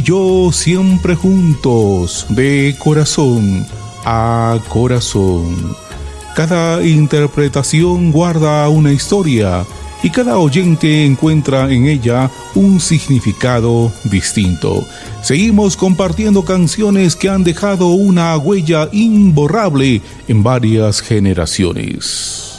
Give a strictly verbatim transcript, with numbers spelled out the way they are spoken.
y yo siempre juntos, de corazón a corazón. Cada interpretación guarda una historia y cada oyente encuentra en ella un significado distinto. Seguimos compartiendo canciones que han dejado una huella imborrable en varias generaciones.